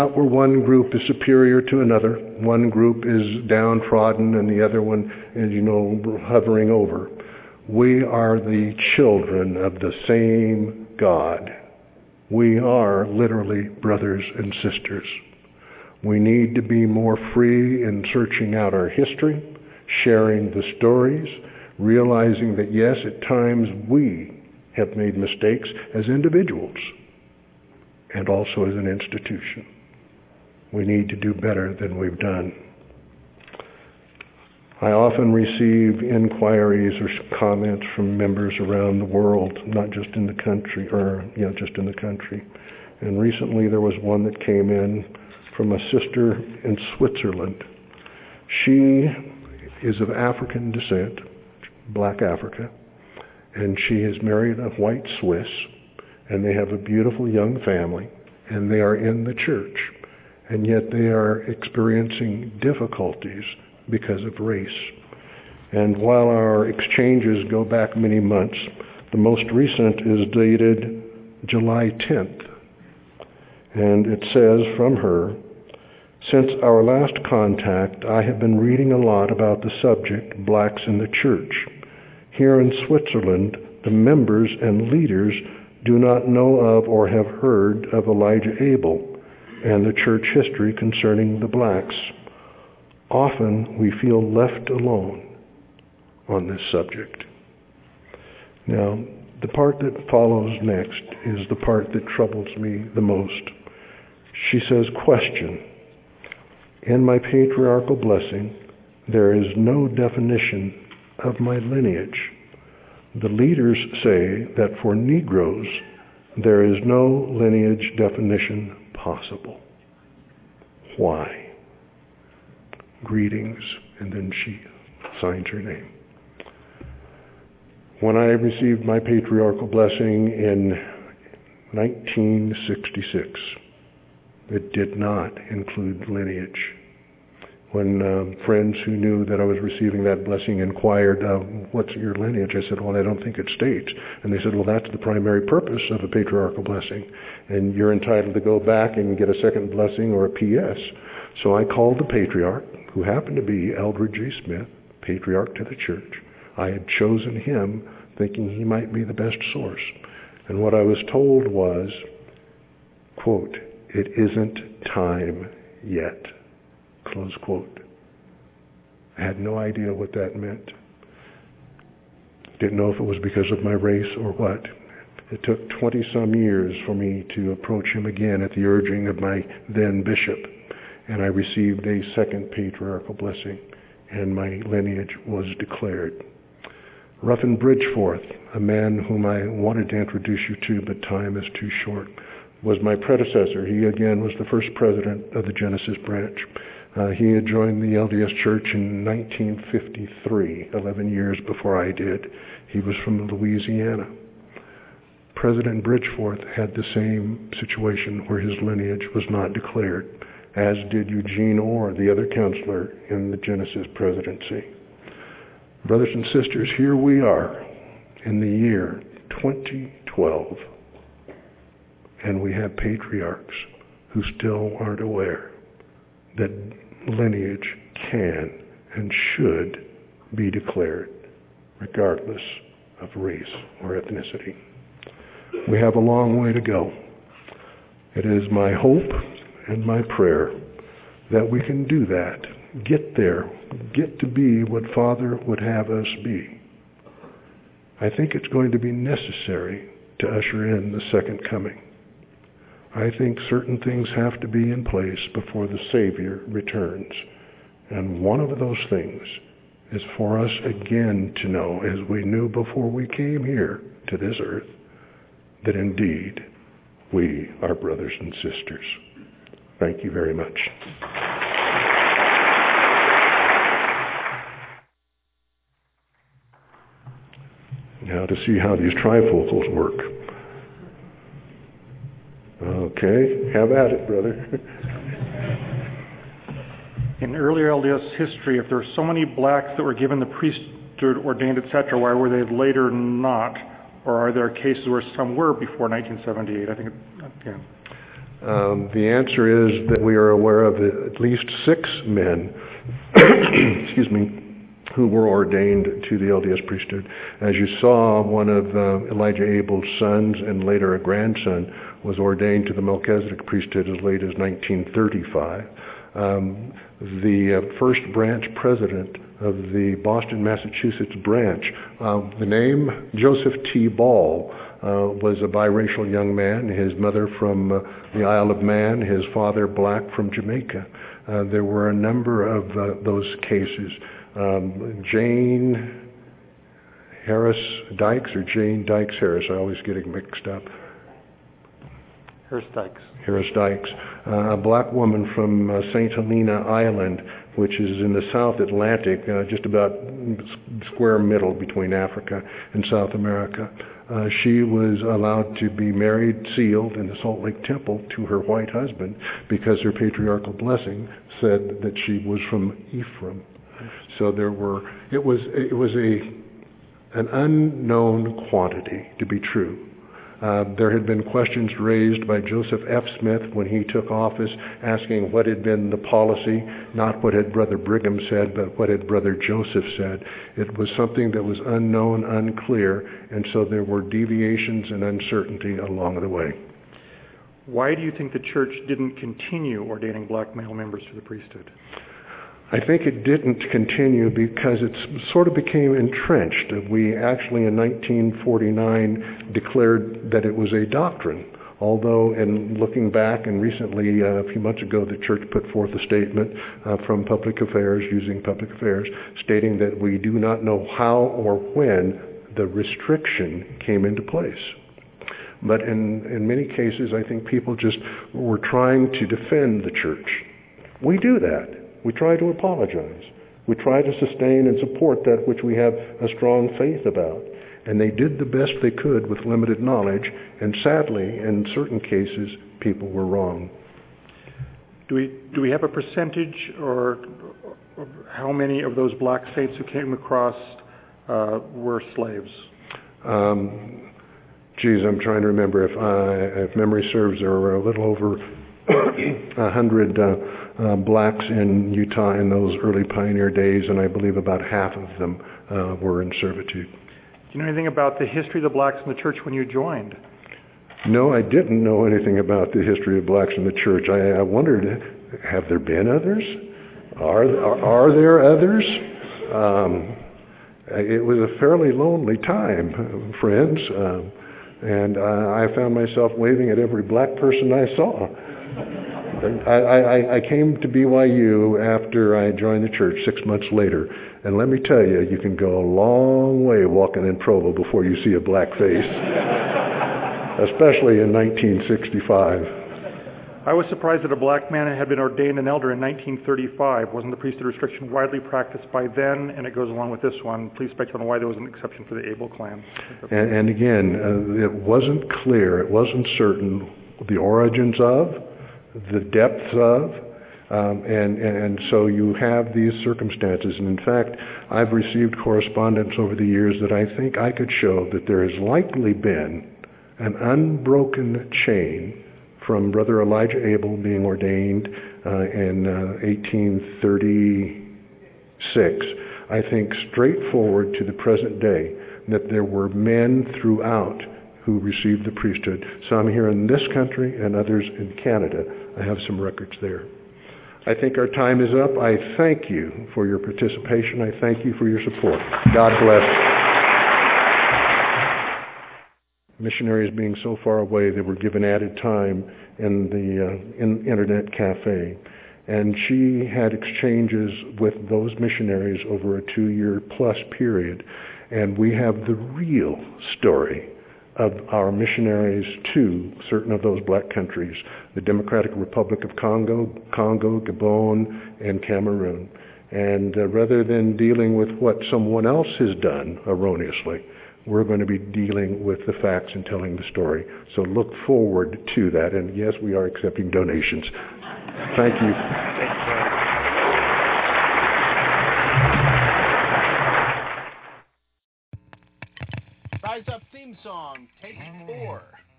not where one group is superior to another. One group is downtrodden and the other one is, hovering over. We are the children of the same God. We are literally brothers and sisters. We need to be more free in searching out our history, sharing the stories, realizing that yes, at times we have made mistakes as individuals and also as an institution. We need to do better than we've done. I often receive inquiries or comments from members around the world, not just in the country, just in the country. And recently there was one that came in from a sister in Switzerland. She is of African descent, black Africa, and she has married a white Swiss, and they have a beautiful young family, and they are in the church, and yet they are experiencing difficulties because of race. And while our exchanges go back many months, the most recent is dated July 10th. And it says from her, "Since our last contact, I have been reading a lot about the subject, blacks in the church. Here in Switzerland, the members and leaders do not know of or have heard of Elijah Abel and the church history concerning the blacks. Often we feel left alone on this subject." Now, the part that follows next is the part that troubles me the most. She says, question, "In my patriarchal blessing, there is no definition of my lineage. The leaders say that for Negroes, there is no lineage definition possible. Why? Greetings," and then she signs her name. When I received my patriarchal blessing in 1966, it did not include lineage. When friends who knew that I was receiving that blessing inquired, "What's your lineage?" I said, "Well, I don't think it states." And they said, "Well, that's the primary purpose of a patriarchal blessing, and you're entitled to go back and get a second blessing or a PS." So I called the patriarch, who happened to be Eldred G. Smith, patriarch to the church. I had chosen him thinking he might be the best source. And what I was told was, quote, "It isn't time yet," close quote. I had no idea what that meant. Didn't know if it was because of my race or what. It took 20-some years for me to approach him again at the urging of my then bishop, and I received a second patriarchal blessing, and my lineage was declared. Ruffin Bridgeforth, a man whom I wanted to introduce you to, but time is too short, was my predecessor. He again was the first president of the Genesis branch. He had joined the LDS Church in 1953, 11 years before I did. He was from Louisiana. President Bridgeforth had the same situation where his lineage was not declared, as did Eugene Orr, the other counselor in the Genesis presidency. Brothers and sisters, here we are in the year 2012, and we have patriarchs who still aren't aware that lineage can and should be declared regardless of race or ethnicity. We have a long way to go. It is my hope and my prayer that we can do that, get there, get to be what Father would have us be. I think it's going to be necessary to usher in the second coming. I think certain things have to be in place before the Savior returns. And one of those things is for us again to know, as we knew before we came here to this earth, that indeed we are brothers and sisters. Thank you very much. Now to see how these trifocals work. Okay, have at it, brother. In earlier LDS history, if there were so many blacks that were given the priesthood, ordained, etc., why were they later not? Or are there cases where some were before 1978? I think, yeah. The answer is that we are aware of at least 6 men, excuse me, who were ordained to the LDS priesthood. As you saw, one of Elijah Abel's sons and later a grandson was ordained to the Melchizedek priesthood as late as 1935. The first branch president of the Boston, Massachusetts branch, the name Joseph T. Ball, was a biracial young man, his mother from the Isle of Man, his father black from Jamaica. There were a number of those cases. Jane Harris Dykes or Jane Dykes Harris, I always get it mixed up. Harris Dykes, a black woman from St. Helena Island, which is in the South Atlantic, just about square middle between Africa and South America. She was allowed to be married, sealed in the Salt Lake Temple to her white husband because her patriarchal blessing said that she was from Ephraim. So it was an unknown quantity to be true. There had been questions raised by Joseph F. Smith when he took office, asking what had been the policy, not what had Brother Brigham said, but what had Brother Joseph said. It was something that was unknown, unclear, and so there were deviations and uncertainty along the way. Why do you think the church didn't continue ordaining black male members to the priesthood? I think it didn't continue because it sort of became entrenched. We actually in 1949 declared that it was a doctrine, although in looking back and recently, a few months ago, the church put forth a statement from Public Affairs, using Public Affairs, stating that we do not know how or when the restriction came into place. But in many cases, I think people just were trying to defend the church. We do that. We try to apologize. We try to sustain and support that which we have a strong faith about. And they did the best they could with limited knowledge, and sadly, in certain cases, people were wrong. Do we have a percentage or how many of those black saints who came across were slaves? I'm trying to remember. If memory serves, there were a little over 100 blacks in Utah in those early pioneer days, and I believe about half of them were in servitude. Do you know anything about the history of the blacks in the church when you joined? No, I didn't know anything about the history of blacks in the church. I wondered, have there been others? Are there others? It was a fairly lonely time, friends, and I found myself waving at every black person I saw. I came to BYU after I joined the church 6 months later, and let me tell you, you can go a long way walking in Provo before you see a black face, especially in 1965. I was surprised that a black man had been ordained an elder in 1935. Wasn't the priesthood restriction widely practiced by then? And it goes along with this one. Please speculate on why there was an exception for the Abel clan. And again, it wasn't clear, it wasn't certain the origins of, the depths of, and so you have these circumstances. And in fact, I've received correspondence over the years that I think I could show that there has likely been an unbroken chain from Brother Elijah Abel being ordained in 1836, I think straightforward to the present day, that there were men throughout who received the priesthood, some here in this country and others in Canada. I have some records there. I think our time is up. I thank you for your participation. I thank you for your support. God bless. Missionaries being so far away, they were given added time in the internet cafe. And she had exchanges with those missionaries over a 2-year plus period. And we have the real story of our missionaries to certain of those black countries, the Democratic Republic of Congo, Gabon, and Cameroon. And rather than dealing with what someone else has done erroneously, we're going to be dealing with the facts and telling the story. So look forward to that. And yes, we are accepting donations. Thank you. Rise Up theme song, take 4.